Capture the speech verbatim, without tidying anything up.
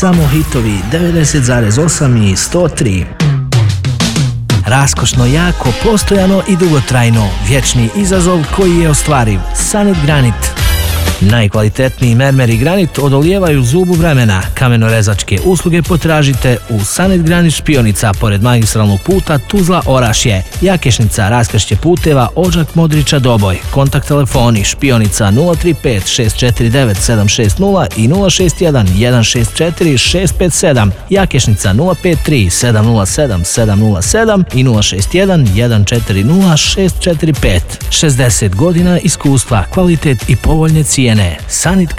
Samo hitovi devedeset zarez osam i sto tri. Raskošno, jako, postojano i dugotrajno. Vječni izazov koji je ostvariv. Sanit Granit. Najkvalitetniji mermer i granit odolijevaju zubu vremena. Kamenorezačke usluge potražite u Sanit Granit Špionica pored magistralnog puta Tuzla-Orašje, Jakešnica, raskršće puteva Odžak Modrića Doboj. Kontakt telefoni Špionica nula tri pet šest četiri devet sedam šest nula i nula šest jedan jedan šest četiri šest pet sedam, Jakešnica nula pet tri sedam nula sedam sedam nula sedam i nula šest jedan jedan četiri nula šest četiri pet. šezdeset godina iskustva, kvalitet i povoljne cijene. Sanit